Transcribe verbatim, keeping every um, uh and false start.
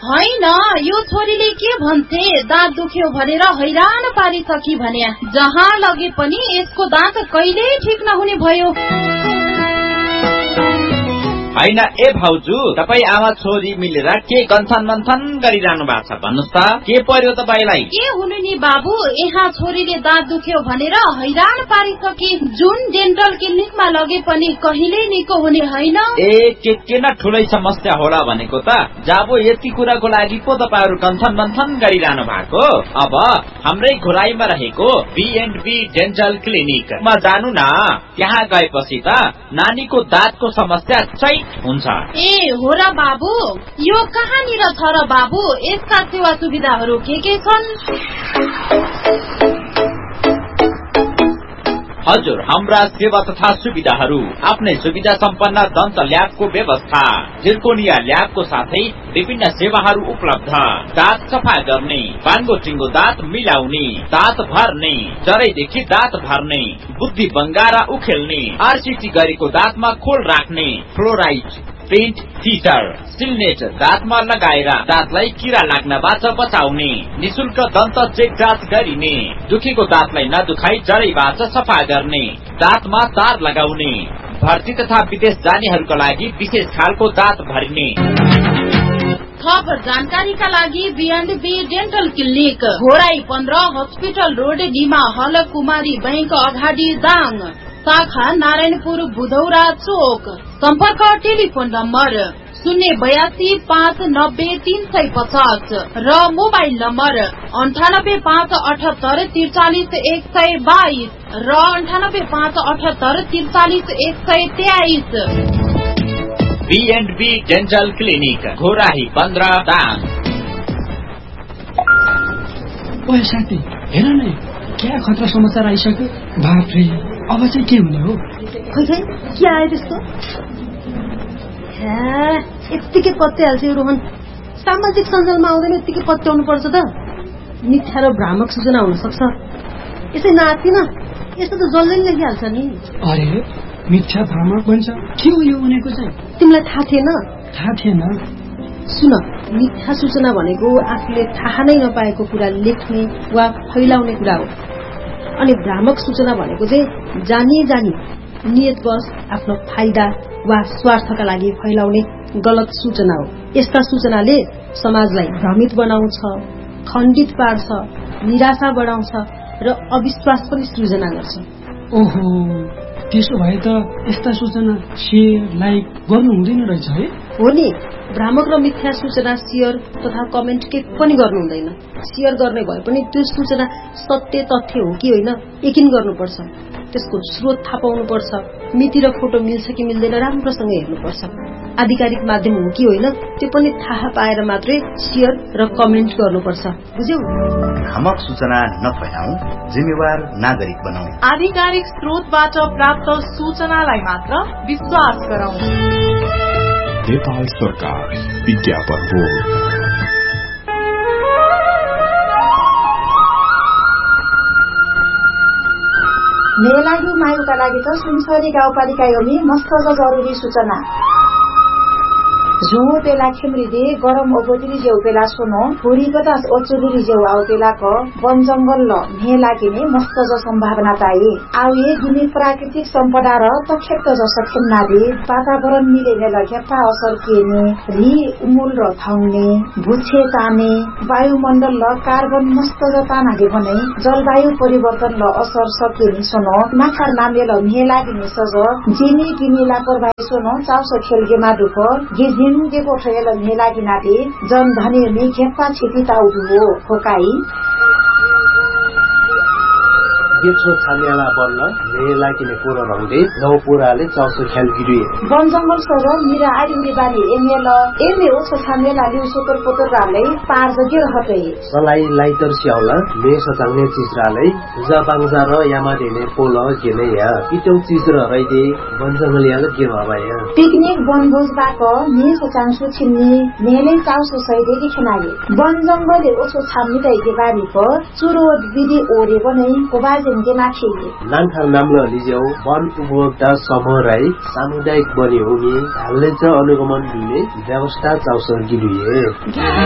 हैन यो छोरीले के भन्छे दाँत दुख्यो भनेर हैरान पारिसकी भने जहाँ लगे पनि यसको दाँत कहिल्यै ठीक नहुने भयो। हैन ए भाउजू तपाई आमा छोरी मिलेर के गन्थन मन्थन गरिरहनु भएको छ भन्नुस् त के पर्यो तपाईलाई? के हुनु नि बाबु यहाँ छोरीले दाँत दुख्यो भनेर हैरान पारिसकी जुन डेन्टल क्लिनिकमा लगे पनि कहिल्यै निको हुने हैन। ए के के न ठुलै समस्या होला भनेको त जाबो यति कुराको लागि पो तपाईहरु गन्थन मन्थन गरिरहनु भएको। अब हाम्रै घोराईमा रहेको बी एन्ड बी डेन्टल क्लिनिकमा जानु न, त्यहाँ गएपछि त नानीको दाँतको समस्या चाहिँ हुन्छ। ए हो र बाबु यो कहाँनिर छ र बाबु? यसका सेवा सुविधाहरू के के छन्? हजुर हाम्रा सेवा तथा सुविधाहरू आफ्नै सुविधा सम्पन्न दन्त ल्याबको व्यवस्था, जिर्कोनिया ल्याबको साथै विभिन्न सेवाहरू उपलब्ध। दाँत सफा गर्ने, बाङ्गो टिङ्गो दाँत मिलाउने, दाँत भर्ने, जरैदेखि दाँत भर्ने, बुद्धि बङ्गारा उखेल्ने, आरसीटी गरेको दाँतमा खोल राख्ने, फ्लोराइड पेन्ट फिटर, सिलनेट दाँतमा लगाएर दाँतलाई किरा लाग्नबाट बचाउने, निशुल्क दन्त चेक जाँच गरिने, दुखेको दाँतलाई नदुखाई जरैबाट सफा गर्ने, दाँतमा तार लगाउने, भर्ती तथा विदेश जानेहरूका लागि विशेष खालको दाँत भरिने। थप जानकारीका लागि be and be dental clinic, Ghorahi पन्ध्र, हस्पिटल रोड, डिमा हल, कुमारी बैंक अगाडि दाङ, शाखा नारायणपुर बुधौरा चोक। सम्पर्क टेलिफोन नम्बर शून्य बयासी पाँच नब्बे तीन सय पचास र मोबाइल नम्बर अन्ठानब्बे पाँच अठहत्तर त्रिचालिस एक सय बाइस र अन्ठानब्बे पाँच अठहत्तर त्रिचालिस एक सय तेइस। Be and be dental clinic, Ghorahi पन्ध्र, दाङ। ओए साथी हेर न, क्या खतरा समाचार आइसक्यो। बाफ्रे अब चाहिँ के हुने हो? खै खै के आयो त्यस्तो? यत्तिकै पत्याइहाल्छ यो रोहन। सामाजिक सञ्जालमा आउँदैन यत्तिकै पत्याउनु पर्छ त। मिथ्या र भ्रामक सूचना हुन सक्छ। यसै नातिन यस्तो त जसले लेखिहाल्छ नि। अरे मिथ्या भ्रामक भन्छ, के हो यो भनेको चाहिँ? तिमीलाई थाहा थिएन? थाहा थिएन। सुन, मिथ्या सूचना भनेको आफूले थाहा नै नपाएको कुरा लेख्ने वा फैलाउने कुरा हो। अनि भ्रामक सूचना भनेको चाहिँ जानी जानी नियतवश आफ्नो फाइदा वा स्वार्थका लागि फैलाउने गलत सूचना हो। यस्ता सूचनाले समाजलाई भ्रमित बनाउँछ, खण्डित पार्छ, निराशा बढाउँछ र अविश्वास पनि सृजना गर्छ। ओहो, त्यसो भए त यस्ता सूचना शेयर लाइक गर्नु हुँदैन रहेछ है? हो नि, भ्रामक र मिथ्या सूचना शेयर तथा कमेन्ट के पनि गर्नु हुँदैन। शेयर गर्ने भए पनि त्यो सूचना सत्य तथ्य हो कि होइन यकिन गर्नुपर्छ। त्यसको स्रोत थाहा पाउनुपर्छ, मिति र फोटो मिल्छ कि मिल्दैन राम्रोसँग हेर्नुपर्छ। आधिकारिक माध्यम हो कि होइन त्यो पनि थाहा पाएर मात्रै शेयर र कमेन्ट गर्नुपर्छ। बुझ्यौ? भ्रामक सूचना नफैलाऊ, जिम्मेवार नागरिक बनाऊ। आधिकारिक स्रोतबाट प्राप्त सूचनालाई मात्र विश्वास गरौं। नेपाल सरकार विज्ञापन बोर्ड। मेलायु मायुका लागि त सुनसरी गाउँपालिका योमी मस्त जरुरी सूचना। जो पेला खेमरीदे गरम ओगोदरी जेउ पेला सुनो थोड़ी पचास ओचुरी जेउ आउ पेला को वन जंगल ल मेला किने मस्त ज संभावना ताई आउ ये गिनी प्राकृतिक सम्पदा र तखेत ज सखेन्ना दे वातावरण मिलेले लग्यापा असर केने रि उमुल र थाउने भुछे ताने वायुमण्डल ल कार्बन मस्त ज तानाले भने जलवायु परिवर्तन ल असर सकेनी सुनो नाखार नामे ल मेला किने सज जिनी किनी लापरवाही सुनो चाउस खेलगेमा दुख गिज हिन्दीको खेल मेला गिनाते जन धनी में खेप्पा छिपी ताउदु हो खोकाई गेछो छानियाला बल्ल मेला किने पुरो रंगदे नौ पुराले चाउसो खेल गिरिए वन जंगल सर मिरा आइमे बानी एमेल एमे ओ छानियाला लिउ सुकर पुतर राले पार जगे हटे सलाई लाइटर स्याउला मे सचाउने चिजराले जाबाङजा र यामा देने पोल गेने या इटौ चिज र रइदे वन जंगल याले के भबाया पिकनिक बनभोज बाको मे सचाङसु छिन्नी मेले चाउसो सैदेकी खनाले वन जंगलले ओछो छाम्नी दैके बारीको चुरो दिदी ओरे बनै कोबाज लान्थार नाम्लो लिजेउ वन उपभोक्ता समूह राई सामुदायिक बनी हुने हालले चाहिँ अनुगमन दिने व्यवस्था चाउसर गिरिए।